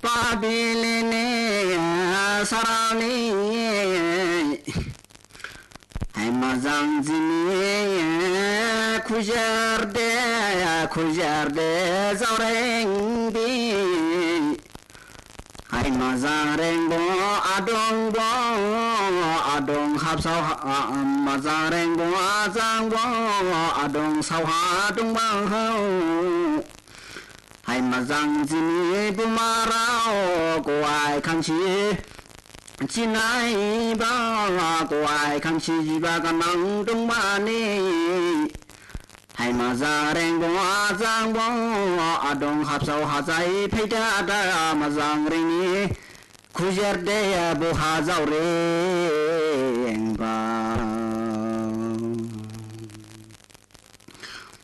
바빌레네 사랑이 하이마장지니 쿠저데 자랭비 하이마자랭보 아동보 아동 합사와 마자랭보 아장보 아동 사화동방하오 하이마장지니 부마라오 고아이 강시 지나이바 고아이 강시 지바가 낭동마니 하이마자랭보 아장보 아동 합사와 하자이 페이다다 마장랭이 쿠저데야 보하자오랭바